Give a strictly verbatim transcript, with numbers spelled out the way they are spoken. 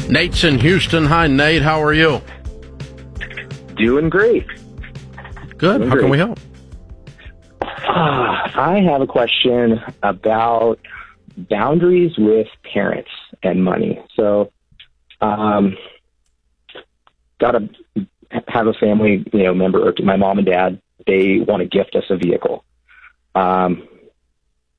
Nate's in Houston. Hi, Nate. How are you? Doing great. Good. Doing How great. can we help? Uh, I have a question about boundaries with parents and money. So, um, got to have a family, you know, member, or my mom and dad, they want to gift us a vehicle. Um,